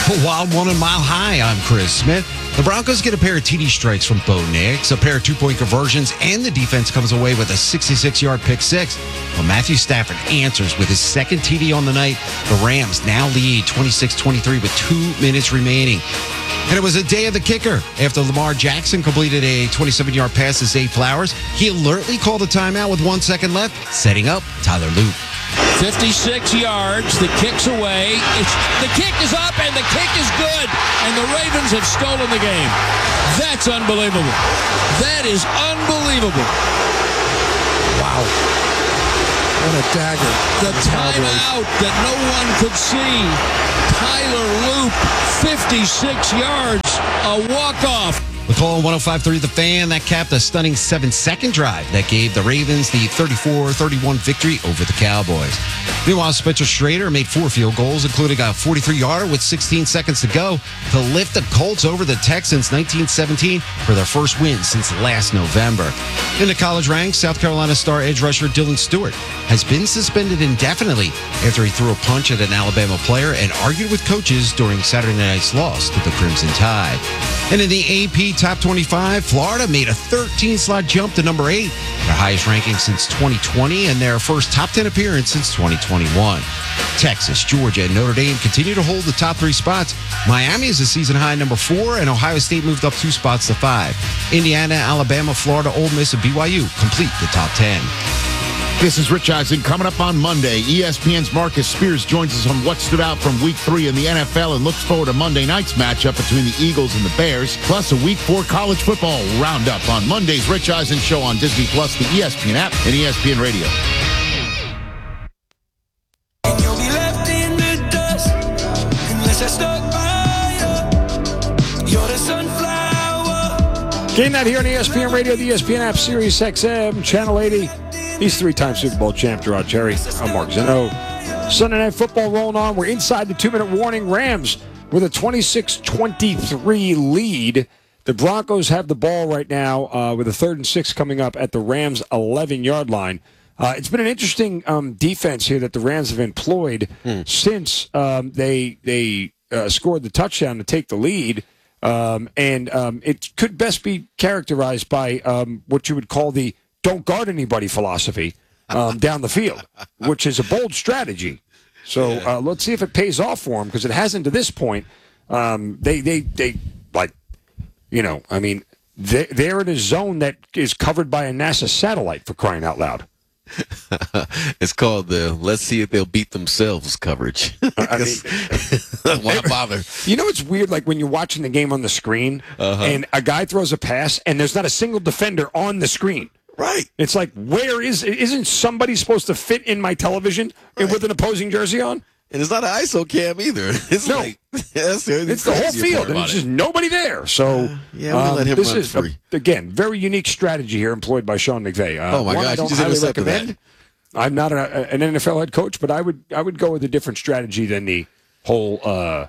A wild one and Mile High. I'm Chris Smith. The Broncos get a pair of TD strikes from Bo Nix, a pair of two-point conversions, and the defense comes away with a 66-yard pick six. Well, Matthew Stafford answers with his second TD on the night. The Rams now lead 26-23 with 2 minutes remaining. And it was a day of the kicker. After Lamar Jackson completed a 27-yard pass to Zay Flowers, he alertly called a timeout with 1 second left, setting up Tyler Loop. 56 yards, the kick's away. The kick is up, and the kick is good. And the Ravens have stolen the game. That's unbelievable. That is unbelievable. Wow. What a dagger. The timeout that no one could see. Tyler Loop, 56 yards, a walk-off. The call on 105.3 The Fan, that capped a stunning 7-second drive that gave the Ravens the 34-31 victory over the Cowboys. Meanwhile, Spencer Strader made 4 field goals, including a 43-yarder with 16 seconds to go to lift the Colts over the Texans 19-17 for their first win since last November. In the college ranks, South Carolina star edge rusher Dylan Stewart has been suspended indefinitely after he threw a punch at an Alabama player and argued with coaches during Saturday night's loss to the Crimson Tide. And in the AP Top 25, Florida made a 13-slot jump to number 8, their highest ranking since 2020 and their first top 10 appearance since 2021. Texas, Georgia, and Notre Dame continue to hold the top 3 spots. Miami is a season-high number 4, and Ohio State moved up 2 spots to 5. Indiana, Alabama, Florida, Ole Miss, and BYU complete the top 10. This is Rich Eisen. Coming up on Monday, ESPN's Marcus Spears joins us on what stood out from Week 3 in the NFL and looks forward to Monday night's matchup between the Eagles and the Bears, plus a Week 4 college football roundup on Monday's Rich Eisen Show on Disney+, the ESPN app, and ESPN Radio. And you'll be left in the dust unless I stuck by you. You're the sunflower. Game night here on ESPN Radio, the ESPN app, Sirius XM, Channel 80. He's 3-time Super Bowl champ, Gerard Cherry. I'm Mark Zeno. Sunday Night Football rolling on. We're inside the 2-minute warning. Rams with a 26-23 lead. The Broncos have the ball right now with a 3rd and 6 coming up at the Rams' 11-yard line. It's been an interesting defense here that the Rams have employed since they scored the touchdown to take the lead. And it could best be characterized by what you would call the don't guard anybody philosophy down the field, which is a bold strategy. So let's see if it pays off for them, because it hasn't to this point. They like, you know, I mean, they're in a zone that is covered by a NASA satellite, for crying out loud. It's called the "Let's see if they'll beat themselves" coverage. Why bother? You know, it's weird, like when you're watching the game on the screen and a guy throws a pass and there's not a single defender on the screen. Right. It's like, isn't somebody supposed to fit in my television with an opposing jersey on? And it's not an ISO cam either. It's it's the whole field, and there's just nobody there. So we'll let him this run is free. Again, very unique strategy here employed by Sean McVay. Oh my gosh, I don't you just highly intercepted recommend. that. I'm not an NFL head coach, but I would go with a different strategy than the whole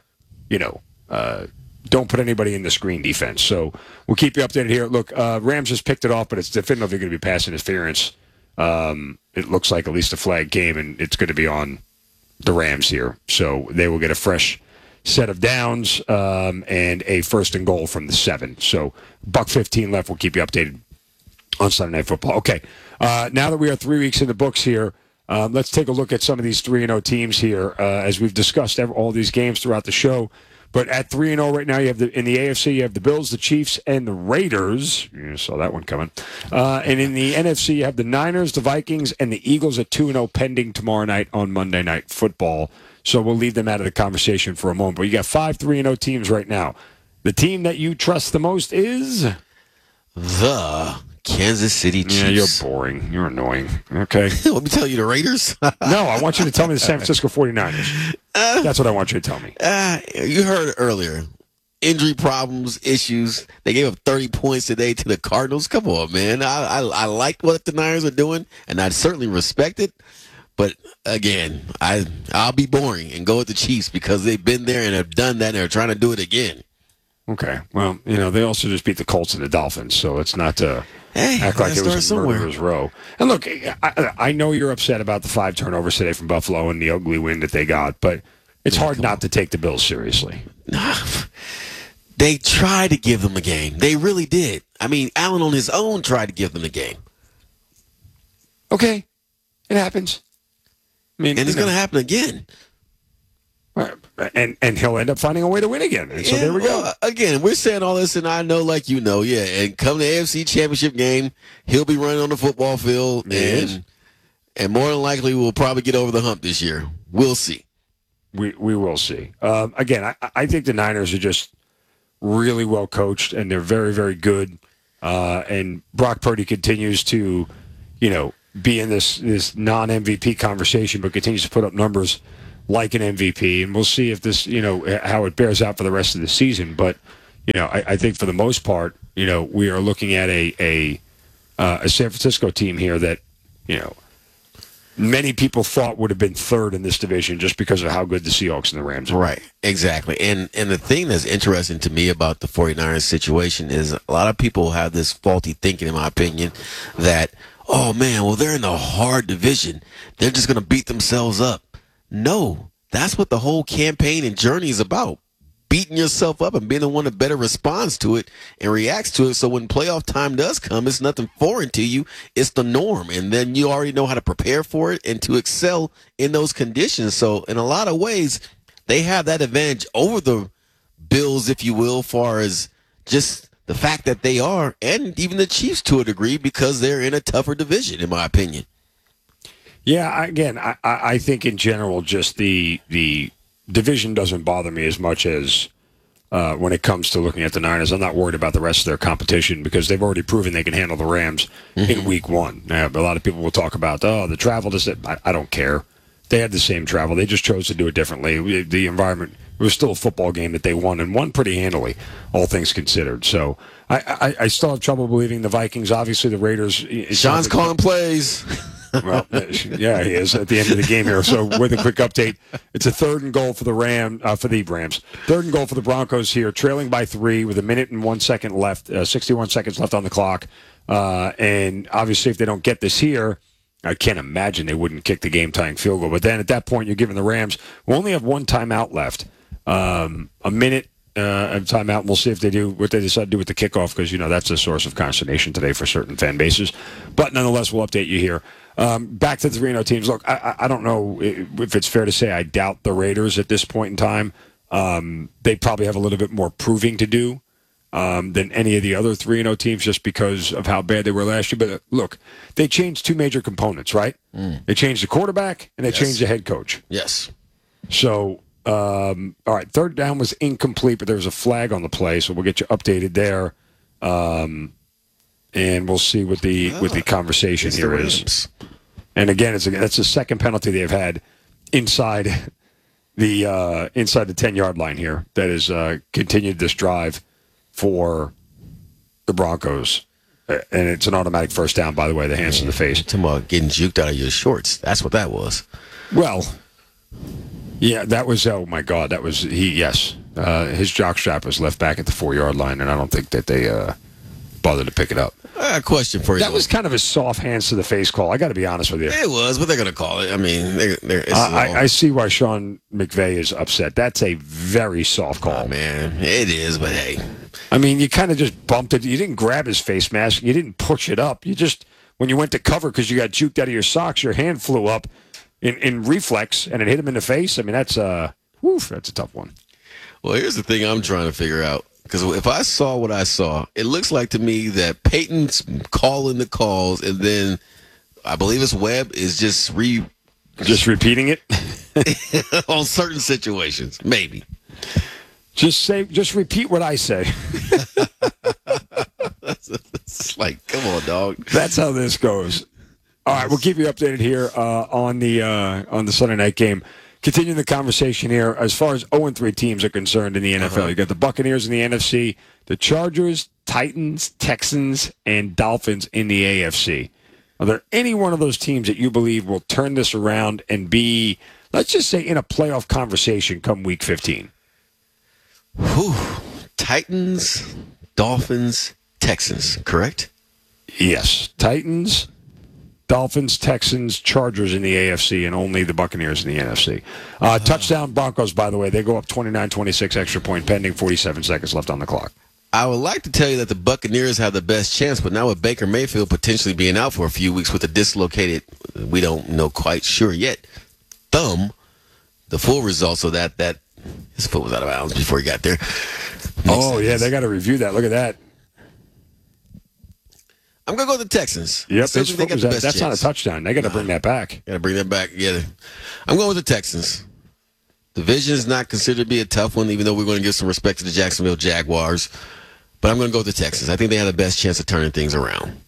don't put anybody in the screen defense. So we'll keep you updated here. Look, Rams just picked it off, but it's definitively going to be pass interference. It looks like at least a flag came, and it's going to be on the Rams here. So they will get a fresh set of downs and a 1st and goal from the 7. So $1:15 left. We'll keep you updated on Sunday Night Football. Okay, now that we are 3 weeks in the books here, let's take a look at some of these 3-0 teams here. As we've discussed all these games throughout the show. But at 3-0 right now, you have in the AFC, you have the Bills, the Chiefs, and the Raiders. You saw that one coming. And in the NFC, you have the Niners, the Vikings, and the Eagles at 2-0 pending tomorrow night on Monday Night Football. So we'll leave them out of the conversation for a moment. But you got 5 3-0 teams right now. The team that you trust the most is? The Kansas City Chiefs. Yeah, you're boring. You're annoying. Okay. Let me tell you the Raiders. No, I want you to tell me the San Francisco 49ers. That's what I want you to tell me. You heard earlier. Injury problems, issues. They gave up 30 points today to the Cardinals. Come on, man. I like what the Niners are doing, and I certainly respect it. But, again, I'll be boring and go with the Chiefs because they've been there and have done that, and they're trying to do it again. Okay. Well, they also just beat the Colts and the Dolphins, so let's not act like it was a murderer's row. And look, I know you're upset about the 5 turnovers today from Buffalo and the ugly win that they got, but it's hard not to take the Bills seriously. They tried to give them a game. They really did. I mean, Allen on his own tried to give them a game. Okay, it happens. I mean, And it's going to happen again. And he'll end up finding a way to win again. And so there we go. Again, we're saying all this, and I know, like you know, yeah. And come the AFC Championship game, he'll be running on the football field, and more than likely, we'll probably get over the hump this year. We'll see. We will see. Again, I think the Niners are just really well coached, and they're very, very good. And Brock Purdy continues to, be in this non-MVP conversation, but continues to put up numbers like an MVP, and we'll see if this, how it bears out for the rest of the season. But, I think for the most part, we are looking at a San Francisco team here that, many people thought would have been third in this division just because of how good the Seahawks and the Rams are. Right, exactly. And the thing that's interesting to me about the 49ers situation is a lot of people have this faulty thinking, in my opinion, that, oh, man, well, they're in a hard division. They're just going to beat themselves up. No, that's what the whole campaign and journey is about. Beating yourself up and being the one that better responds to it and reacts to it. So when playoff time does come, it's nothing foreign to you. It's the norm. And then you already know how to prepare for it and to excel in those conditions. So in a lot of ways, they have that advantage over the Bills, if you will, far as just the fact that they are, and even the Chiefs to a degree, because they're in a tougher division, in my opinion. Yeah, again, I think in general, just the division doesn't bother me as much as when it comes to looking at the Niners. I'm not worried about the rest of their competition because they've already proven they can handle the Rams in week one. A lot of people will talk about, the travel. I don't care. They had the same travel. They just chose to do it differently. The environment, it was still a football game that they won, and won pretty handily, all things considered. So I still have trouble believing the Vikings. Obviously, the Raiders. Sean's calling plays. Well, yeah, he is at the end of the game here. So, with a quick update, it's a 3rd and goal for the Rams. 3rd and goal for the Broncos here, trailing by 3 with 1 minute and 1 second left, 61 seconds left on the clock. And obviously, if they don't get this here, I can't imagine they wouldn't kick the game-tying field goal. But then at that point, you're giving the Rams. We'll only have one timeout left. A minute of timeout. And we'll see if they do what they decide to do with the kickoff, because that's a source of consternation today for certain fan bases. But nonetheless, we'll update you here. Back to the 3-0 teams. Look, I don't know if it's fair to say I doubt the Raiders at this point in time. They probably have a little bit more proving to do than any of the other 3-0 teams, just because of how bad they were last year. But look, they changed 2 major components, right? They changed the quarterback and they changed the head coach. Yes. So, all right, 3rd down was incomplete, but there was a flag on the play, so we'll get you updated there. And we'll see what the conversation here is. And again, that's the second penalty they've had inside the 10-yard line here that has continued this drive for the Broncos. And it's an automatic first down, by the way, the hands to the face. Talking about getting juked out of your shorts. That's what that was. Well, yeah, that was, oh my God, that was, yes. His jockstrap was left back at the 4-yard line, and I don't think that they bothered to pick it up. I got a question for you. That was kind of a soft hands to the face call. I got to be honest with you. It was, but they're going to call it. I mean, I see why Sean McVay is upset. That's a very soft call. Oh, man, it is, but hey. I mean, you kind of just bumped it. You didn't grab his face mask. You didn't push it up. You just, when you went to cover because you got juked out of your socks, your hand flew up in reflex, and it hit him in the face. I mean, that's a tough one. Well, here's the thing I'm trying to figure out. Because if I saw what I saw, it looks like to me that Peyton's calling the calls, and then I believe it's Webb is just repeating it on certain situations, maybe. Just repeat what I say. It's like, come on, dog. That's how this goes. All right, we'll keep you updated here on the Sunday night game. Continuing the conversation here, as far as 0-3 teams are concerned in the NFL, you got the Buccaneers in the NFC, the Chargers, Titans, Texans, and Dolphins in the AFC. Are there any one of those teams that you believe will turn this around and be, let's just say, in a playoff conversation come Week 15? Whew. Titans, Dolphins, Texans, correct? Yes. Titans, Dolphins, Texans, Chargers in the AFC, and only the Buccaneers in the NFC. Touchdown Broncos, by the way, they go up 29-26, extra point pending, 47 seconds left on the clock. I would like to tell you that the Buccaneers have the best chance, but now with Baker Mayfield potentially being out for a few weeks with a dislocated, we don't know quite sure yet, thumb, the full results of that his foot was out of bounds before he got there. Yeah, they got to review that. Look at that. I'm going to go with the Texans. Yep, his foot was out. That's not a touchdown. They got to bring that back. Got to bring that back. Yeah, I'm going with the Texans. Division is not considered to be a tough one, even though we're going to give some respect to the Jacksonville Jaguars. But I'm going to go with the Texans. I think they have the best chance of turning things around.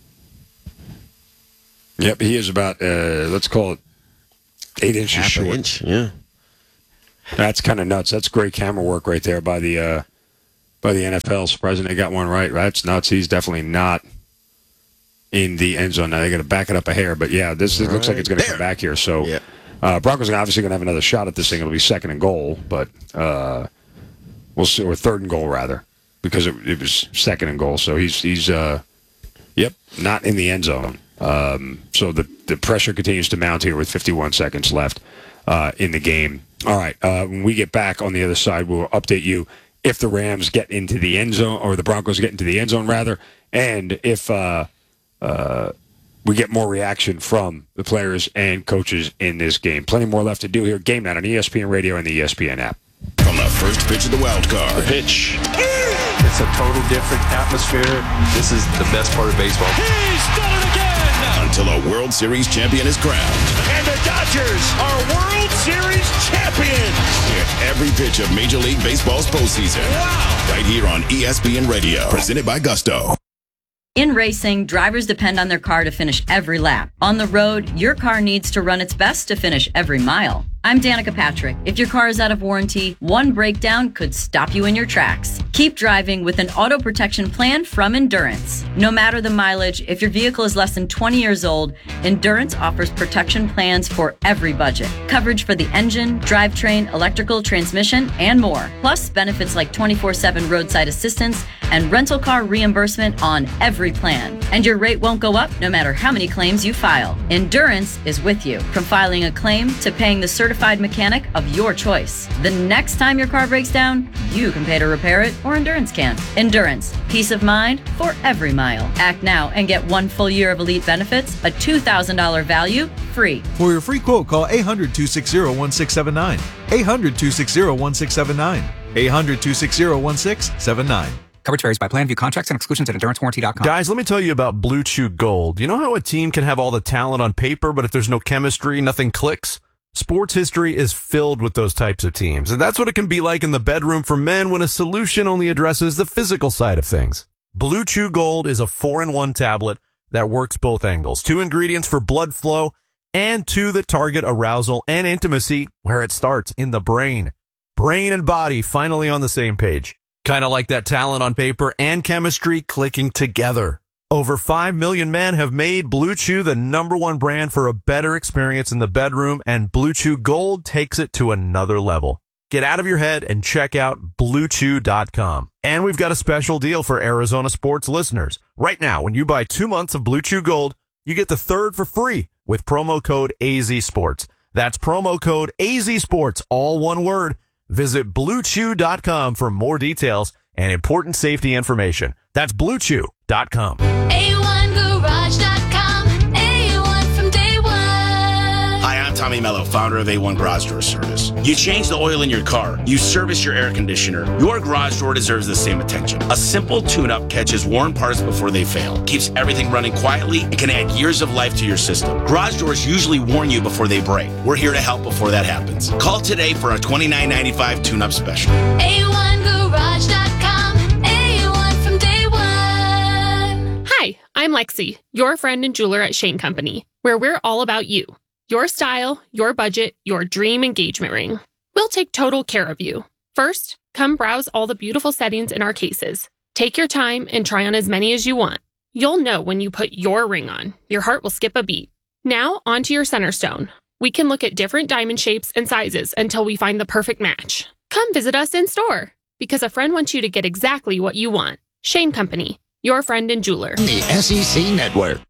Yep, he is about, let's call it 8 inches Half short. an inch, yeah. That's kind of nuts. That's great camera work right there by the NFL. Surprising they got one right. That's nuts. He's definitely not in the end zone. Now they got to back it up a hair. But, yeah, this looks like it's going to come back here. So yeah. Broncos are obviously going to have another shot at this thing. It'll be 2nd and goal, but we'll see, or 3rd and goal, rather, because it was 2nd and goal. So he's not in the end zone. So the pressure continues to mount here with 51 seconds left in the game. All right, when we get back on the other side, we'll update you if the Rams get into the end zone, or the Broncos get into the end zone, rather, and if we get more reaction from the players and coaches in this game. Plenty more left to do here. Game Night on ESPN Radio and the ESPN app. From the first pitch of the wild card. The pitch. It's a total different atmosphere. This is the best part of baseball. He's done it again! Until a World Series champion is crowned. And the Dodgers are World Series champions! Hear every pitch of Major League Baseball's postseason. Wow! Right here on ESPN Radio. Presented by Gusto. In racing, drivers depend on their car to finish every lap. On the road, your car needs to run its best to finish every mile. I'm Danica Patrick. If your car is out of warranty, one breakdown could stop you in your tracks. Keep driving with an auto protection plan from Endurance. No matter the mileage, if your vehicle is less than 20 years old, Endurance offers protection plans for every budget. Coverage for the engine, drivetrain, electrical, transmission, and more. Plus benefits like 24/7 roadside assistance and rental car reimbursement on every plan. And your rate won't go up no matter how many claims you file. Endurance is with you, from filing a claim to paying the certified mechanic of your choice. The next time your car breaks down, you can pay to repair it, or Endurance can. Endurance, peace of mind for every mile. Act now and get 1 full year of elite benefits, a $2,000 value, free. For your free quote, call 800-260-1679. 800-260-1679. 800-260-1679. Coverage varies by plan. View contracts and exclusions at EnduranceWarranty.com. Guys, let me tell you about Blue Chew Gold. You know how a team can have all the talent on paper, but if there's no chemistry, nothing clicks? Sports history is filled with those types of teams, and that's what it can be like in the bedroom for men when a solution only addresses the physical side of things. Blue Chew Gold is a 4-in-1 tablet that works both angles. 2 ingredients for blood flow and 2 that target arousal and intimacy where it starts, in the brain. Brain and body finally on the same page. Kind of like that talent on paper and chemistry clicking together. Over 5 million men have made Blue Chew the #1 brand for a better experience in the bedroom, and Blue Chew Gold takes it to another level. Get out of your head and check out BlueChew.com. And we've got a special deal for Arizona sports listeners. Right now, when you buy 2 months of Blue Chew Gold, you get the 3rd for free with promo code AZSports. That's promo code AZSports, all one word. Visit BlueChew.com for more details and important safety information. That's BlueChew.com. A1Garage.com. A1 from day one. Hi, I'm Tommy Mello, founder of A1 Garage Door Service. You change the oil in your car. You service your air conditioner. Your garage door deserves the same attention. A simple tune-up catches worn parts before they fail, keeps everything running quietly, and can add years of life to your system. Garage doors usually warn you before they break. We're here to help before that happens. Call today for a $29.95 tune-up special. A1Garage.com. A1 from day one. Hi, I'm Lexi, your friend and jeweler at Shane Company, where we're all about you. Your style, your budget, your dream engagement ring. We'll take total care of you. First, come browse all the beautiful settings in our cases. Take your time and try on as many as you want. You'll know when you put your ring on. Your heart will skip a beat. Now, onto your center stone. We can look at different diamond shapes and sizes until we find the perfect match. Come visit us in store, because a friend wants you to get exactly what you want. Shane Company, your friend and jeweler. The SEC Network.